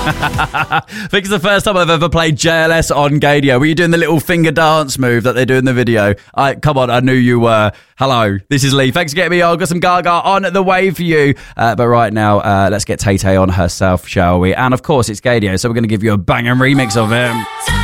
I think it's the first time I've ever played JLS on Gadio. Were you doing the little finger dance move that they do in the video? Come on, I knew you were. Hello, this is Lee. Thanks for getting me on. Got some Gaga on the way for you. But right now, let's get Tay Tay on herself, shall we? And of course, it's Gadio, so we're going to give you a banging remix of it.